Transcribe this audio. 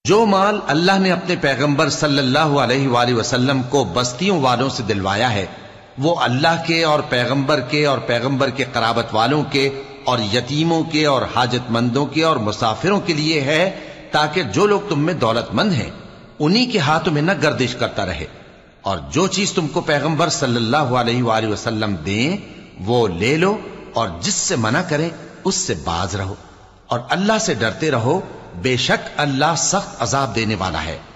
जो माल अल्लाह ने अपने पैगंबर सल्लल्लाहु अलैहि वसल्लम को बस्तियों वालों से दिलवाया है, वो अल्लाह के और पैगंबर के कराबत वालों के और यतीमों के और हाजतमंदों के और मुसाफिरों के लिए है, ताकि जो लोग तुम में दौलतमंद हैं उन्हीं के हाथों में न गर्दिश करता रहे। और जो चीज तुमको पैगंबर सल्लल्लाहु अलैहि वसल्लम दें वो ले लो, और जिससे मना करें उससे बाज रहो, और अल्लाह से डरते रहो, बेशक अल्लाह सख्त अजाब देने वाला है।